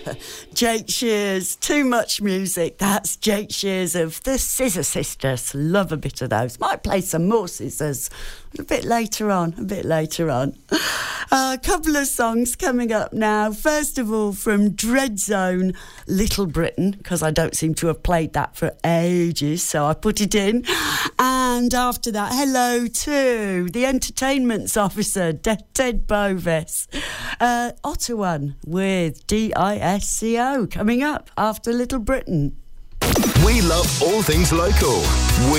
Jake Shears, Too Much Music. That's Jake Shears of the Scissor Sisters. Love a bit of those. Might play some more Scissors a bit later on. A couple of songs coming up now. First of all, from Dreadzone, Little Britain, because I don't seem to have played that for ages, so I put it in. And after that, hello to the Entertainment's Officer, Ted Bovis. Ottawan with DISCO coming up after Little Britain. We love all things local. We